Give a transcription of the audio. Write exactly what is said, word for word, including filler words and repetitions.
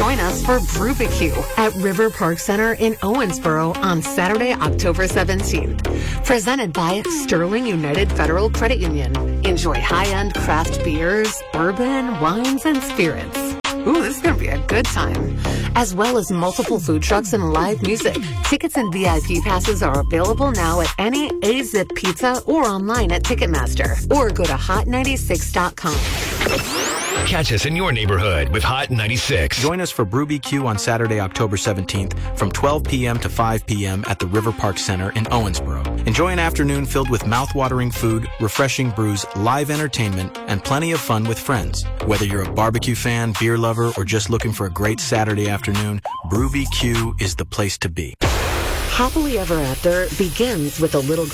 join us for Brew B Q at River Park Center in Owensboro on Saturday, October seventeenth. Presented by Sterling United Federal Credit Union. Enjoy high-end craft beers, bourbon, wines, and spirits. Ooh, this is going to be a good time. As well as multiple food trucks and live music. Tickets and V I P passes are available now at any A-Zip Pizza or online at Ticketmaster. Or go to hot ninety-six dot com. Catch us in your neighborhood with Hot ninety-six. Join us for Brew B Q on Saturday, October seventeenth from twelve p.m. to five p.m. at the River Park Center in Owensboro. Enjoy an afternoon filled with mouth-watering food, refreshing brews, live entertainment, and plenty of fun with friends. Whether you're a barbecue fan, beer lover, or just looking for a great Saturday afternoon, Brew B Q is the place to be. Happily Ever After begins with a little